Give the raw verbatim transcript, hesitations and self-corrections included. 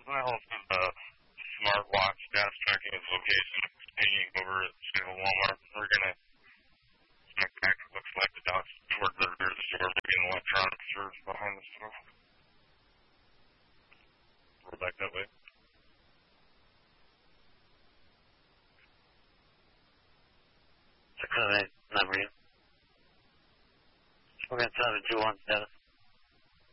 my whole uh, smartwatch status tracking its location, hanging over at Stable Walmart. We're going to smack back, it looks like, the dots toward the rear of the store, maybe an electronic surge behind the store. We're back that way. six seven eight, number you. We're going to tell the two one status.